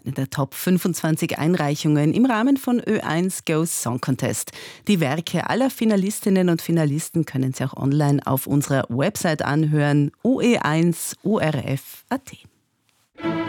in der Top 25 Einreichungen im Rahmen von Ö1 Goes Song Contest. Die Werke aller Finalistinnen und Finalisten können Sie auch online auf unserer Website anhören, oe1orf.at.